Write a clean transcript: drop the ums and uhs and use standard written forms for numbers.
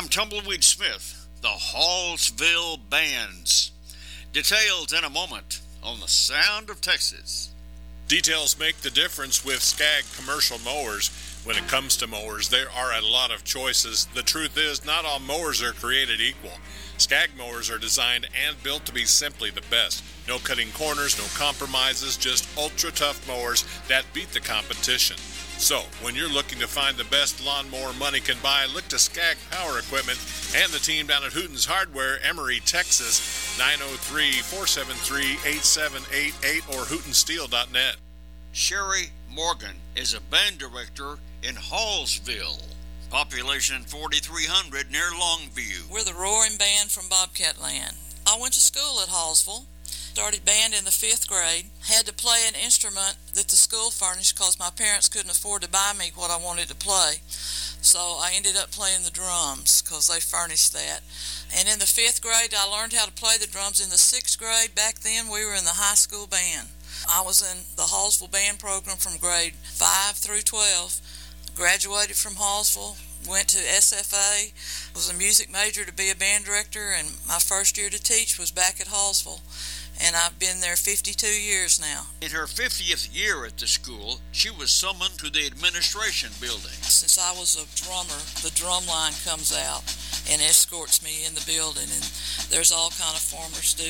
I'm Tumbleweed Smith, the Hallsville Bands. Details in a moment on the Sound of Texas. Details make the difference with Skag commercial mowers. When it comes to mowers, there are a lot of choices. The truth is, not all mowers are created equal. Skag mowers are designed and built to be simply the best. No cutting corners, no compromises, just ultra-tough mowers that beat the competition. So, when you're looking to find the best lawnmower money can buy, look to Skag Power Equipment and the team down at Hooten's Hardware, Emory, Texas, 903-473-8788 or hootensteel.net. Sherry Morgan is a band director in Hallsville. Population 4,300 near Longview. We're the roaring band from Bobcat Land. I went to school at Hallsville. Started band in the 5th grade. Had to play an instrument that the school furnished because my parents couldn't afford to buy me what I wanted to play. So I ended up playing the drums because they furnished that. And in the 5th grade, I learned how to play the drums. In the 6th grade, back then, we were in the high school band. I was in the Hallsville band program from grade 5 through 12. Graduated from Hallsville, went to SFA, was a music major to be a band director, and my first year to teach was back at Hallsville. And I've been there 52 years now. In her 50th year at the school, she was summoned to the administration building. Since I was a drummer, the drum line comes out and escorts me in the building, and there's all kind of former students